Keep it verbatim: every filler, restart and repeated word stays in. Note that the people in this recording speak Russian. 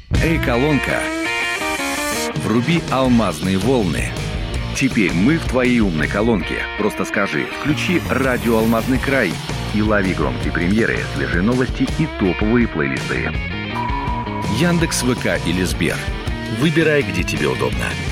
Эй, колонка, вруби алмазные волны. Теперь мы в твоей умной колонке. Просто скажи: включи радио «Алмазный край» и лови громкие премьеры, свежие новости и топовые плейлисты. Яндекс, ВК или Сбер. Выбирай, где тебе удобно.